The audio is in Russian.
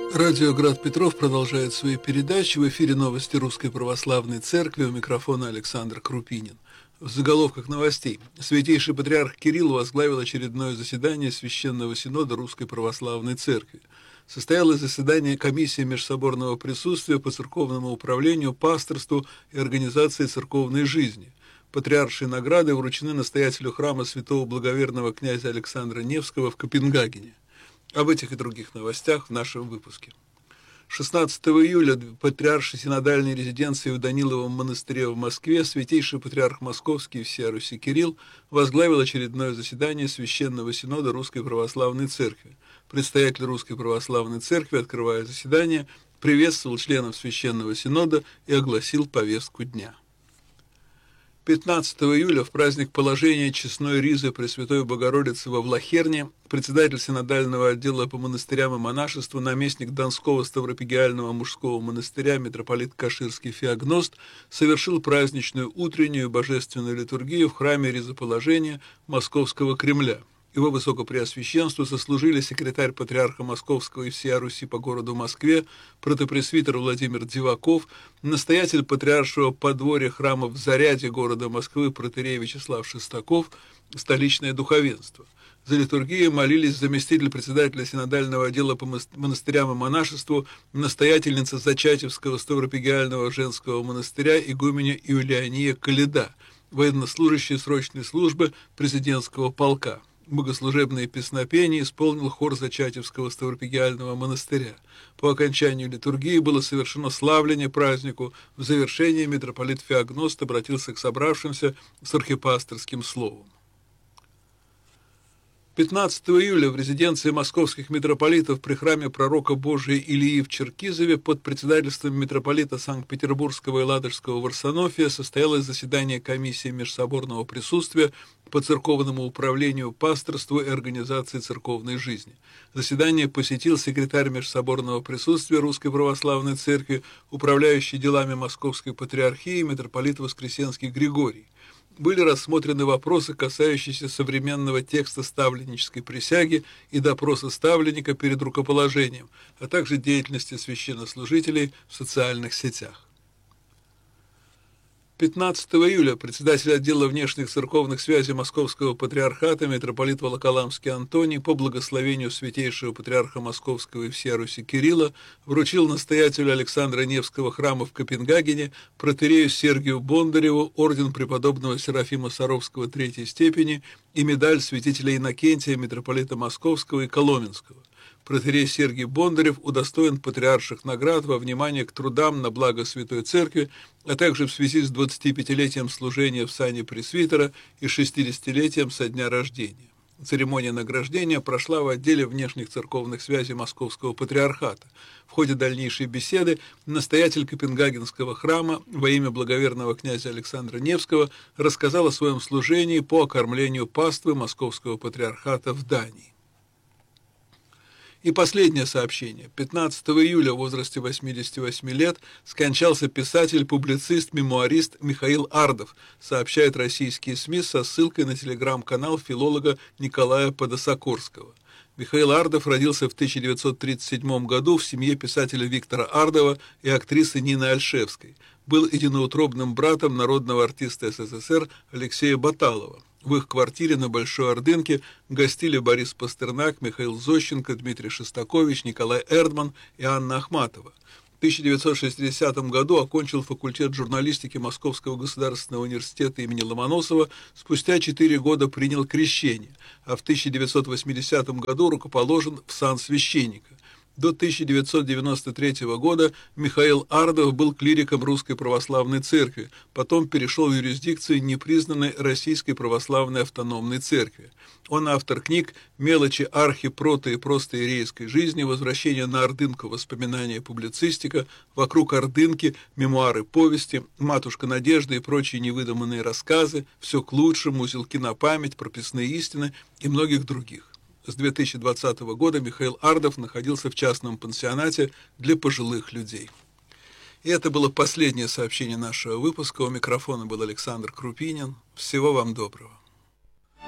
Радио «Град Петров» продолжает свои передачи. В эфире новости Русской Православной Церкви. У микрофона Александр Крупинин. В заголовках новостей. Святейший Патриарх Кирилл возглавил очередное заседание Священного Синода Русской Православной Церкви. Состоялось заседание комиссии межсоборного присутствия по церковному управлению, пасторству и организации церковной жизни. Патриаршие награды вручены настоятелю храма святого благоверного князя Александра Невского в Копенгагене. Об этих и других новостях в нашем выпуске. 16 июля в патриаршей синодальной резиденции в Даниловом монастыре в Москве святейший патриарх Московский и всея Руси Кирилл возглавил очередное заседание Священного Синода Русской Православной Церкви. Предстоятель Русской Православной Церкви, открывая заседание, приветствовал членов Священного Синода и огласил повестку дня. 15 июля в праздник положения Честной Ризы Пресвятой Богородицы во Влахерне председатель синодального отдела по монастырям и монашеству, наместник Донского Ставропигиального мужского монастыря митрополит Каширский Феогност совершил праздничную утреннюю божественную литургию в храме Ризоположения Московского Кремля. Его высокопреосвященству сослужили секретарь патриарха Московского и всея Руси по городу Москве, протопресвитер Владимир Диваков, настоятель патриаршего подворья храма в Заряде города Москвы протоиерей Вячеслав Шестаков, столичное духовенство. За литургией молились заместитель председателя синодального отдела по монастырям и монашеству, настоятельница Зачатевского Ставропигиального женского монастыря игуменя Иулиания Каледа, военнослужащий срочной службы президентского полка. Богослужебное песнопение исполнил хор Зачатевского Ставропигиального монастыря. По окончанию литургии было совершено славление празднику. В завершение митрополит Феогност обратился к собравшимся с архипасторским словом. 15 июля в резиденции московских митрополитов при храме пророка Божия Илии в Черкизове под председательством митрополита Санкт-Петербургского и Ладожского Варсонофия состоялось заседание комиссии межсоборного присутствия по церковному управлению, пасторству и организации церковной жизни. Заседание посетил секретарь межсоборного присутствия Русской Православной Церкви, управляющий делами Московской Патриархии митрополит Воскресенский Григорий. Были рассмотрены вопросы, касающиеся современного текста ставленнической присяги и допроса ставленника перед рукоположением, а также деятельности священнослужителей в социальных сетях. 15 июля председатель отдела внешних церковных связей Московского патриархата митрополит Волоколамский Антоний по благословению святейшего патриарха Московского и всея Руси Кирилла вручил настоятелю Александра Невского храма в Копенгагене протоиерею Сергию Бондареву орден преподобного Серафима Саровского третьей степени и медаль святителя Иннокентия митрополита Московского и Коломенского. Протоиерей Сергий Бондарев удостоен патриарших наград во внимание к трудам на благо Святой Церкви, а также в связи с 25-летием служения в сане пресвитера и 60-летием со дня рождения. Церемония награждения прошла в отделе внешних церковных связей Московского патриархата. В ходе дальнейшей беседы настоятель Копенгагенского храма во имя благоверного князя Александра Невского рассказал о своем служении по окормлению паствы Московского патриархата в Дании. И последнее сообщение. 15 июля в возрасте 88 лет скончался писатель, публицист, мемуарист Михаил Ардов, сообщают российские СМИ со ссылкой на телеграм-канал филолога Николая Подосокорского. Михаил Ардов родился в 1937 году в семье писателя Виктора Ардова и актрисы Нины Ольшевской. Был единоутробным братом народного артиста СССР Алексея Баталова. В их квартире на Большой Ордынке гостили Борис Пастернак, Михаил Зощенко, Дмитрий Шостакович, Николай Эрдман и Анна Ахматова. В 1960 году окончил факультет журналистики Московского государственного университета имени Ломоносова, спустя 4 года принял крещение, а в 1980 году рукоположен в сан священника. До 1993 года Михаил Ардов был клириком Русской Православной Церкви, потом перешел в юрисдикцию непризнанной Российской Православной Автономной Церкви. Он автор книг «Мелочи архи-, прото- и простоиерейской жизни», «Возвращение на Ордынку. Воспоминания и публицистика», «Вокруг Ордынки», «Мемуары, повести», «Матушка Надежда» и прочие невыдуманные рассказы, «Все к лучшему», «Узелки на память», «Прописные истины» и многих других. С 2020 года Михаил Ардов находился в частном пансионате для пожилых людей. И это было последнее сообщение нашего выпуска. У микрофона был Александр Крупинин. Всего вам доброго.